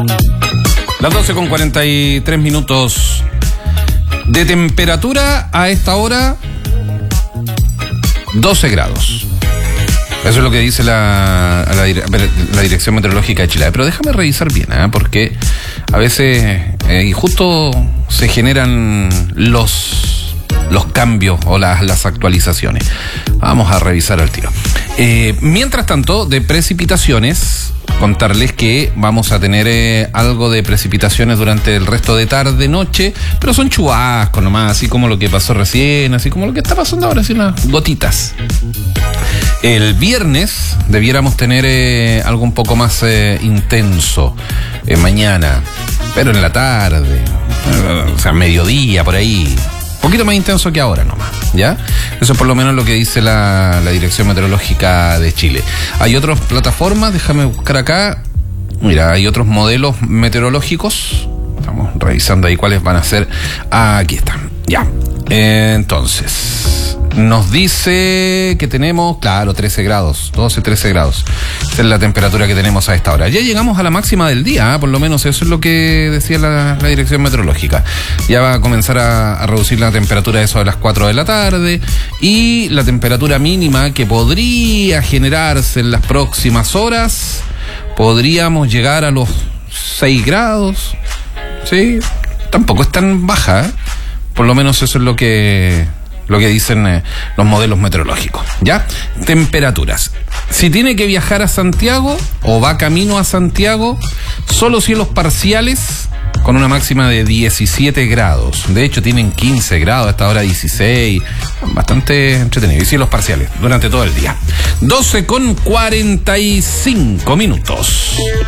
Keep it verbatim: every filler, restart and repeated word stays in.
Las doce con cuarenta y tres minutos de temperatura a esta hora, doce grados. Eso es lo que dice la, la, la Dirección Meteorológica de Chile. Pero déjame revisar bien, ¿eh? Porque a veces, eh, y justo se generan los, los cambios o las, las actualizaciones. Vamos a revisar al tiro. Eh, mientras tanto, de precipitaciones, contarles que vamos a tener eh, algo de precipitaciones durante el resto de tarde, noche, pero son chubascos nomás, así como lo que pasó recién, así como lo que está pasando ahora, así unas gotitas. El viernes debiéramos tener eh, algo un poco más eh, intenso eh, mañana, pero en la tarde, eh, o sea, mediodía, por ahí. Un poquito más intenso que ahora nomás, ¿ya? Eso es por lo menos lo que dice la, la Dirección Meteorológica de Chile. Hay otras plataformas, déjame buscar acá. Mira, hay otros modelos meteorológicos. Estamos revisando ahí cuáles van a ser. Ah, aquí están, ya. Entonces, nos dice que tenemos, claro, trece grados, doce, trece grados. Esa es la temperatura que tenemos a esta hora. Ya llegamos a la máxima del día, ¿eh? Por lo menos eso es lo que decía la, la Dirección Meteorológica. Ya va a comenzar a, a reducir la temperatura eso de las cuatro de la tarde, y la temperatura mínima que podría generarse en las próximas horas, podríamos llegar a los seis grados, ¿sí? Tampoco es tan baja, ¿eh? Por lo menos eso es lo que... lo que dicen eh, los modelos meteorológicos, ¿ya? Temperaturas. Si tiene que viajar a Santiago o va camino a Santiago, solo cielos parciales con una máxima de diecisiete grados. De hecho, tienen quince grados, hasta ahora dieciséis. Bastante entretenido. Y cielos parciales durante todo el día. doce con cuarenta y cinco minutos.